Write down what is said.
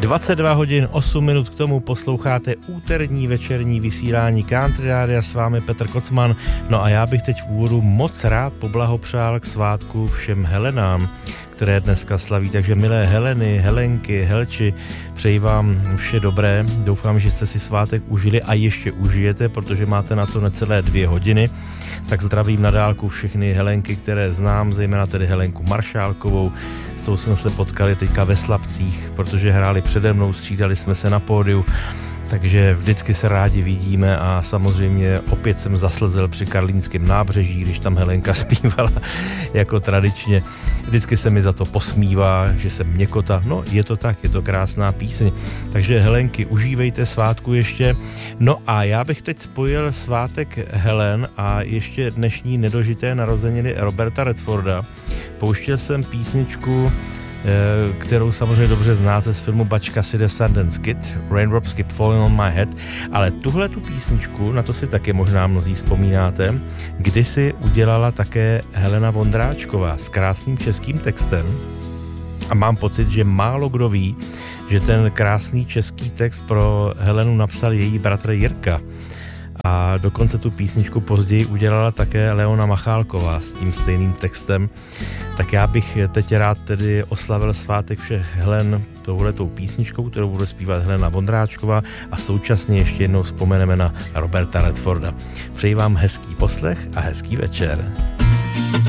22 hodin 8 minut k tomu posloucháte úterní večerní vysílání Country Rádia, s vámi Petr Kocman. No a já bych teď v úvodu moc rád poblahopřál k svátku všem Helenám, které dneska slaví. Takže milé Heleny, Helenky, Helči, přeji vám vše dobré. Doufám, že jste si svátek užili a ještě užijete, protože máte na to necelé 2 hodiny. Tak zdravím na dálku všechny Helenky, které znám, zejména tedy Helenku Maršálkovou. S tou jsme se potkali teďka ve Slabcích, protože hráli přede mnou, střídali jsme se na pódiu. Takže vždycky se rádi vidíme a samozřejmě opět jsem zaslzel při Karlínském nábřeží, když tam Helenka zpívala jako tradičně. Vždycky se mi za to posmívá, že jsem měkota. No, je to tak, je to krásná píseň. Takže Helenky, užívejte svátku ještě. No a já bych teď spojil svátek Helen a ještě dnešní nedožité narozeniny Roberta Redforda. Pouštěl jsem písničku, kterou samozřejmě dobře znáte z filmu Butch Cassidy Sundance Kid, Raindrops Keep Falling on My Head, ale tuhle tu písničku, na to si taky možná mnozí vzpomínáte, kdysi udělala také Helena Vondráčková s krásným českým textem a mám pocit, že málo kdo ví, že ten krásný český text pro Helenu napsal její bratr Jirka. A dokonce tu písničku později udělala také Leona Machálková s tím stejným textem. Tak já bych teď rád tedy oslavil svátek všech Helen touhletou písničkou, kterou bude zpívat Helena Vondráčková a současně ještě jednou vzpomeneme na Roberta Redforda. Přeji vám hezký poslech a hezký večer.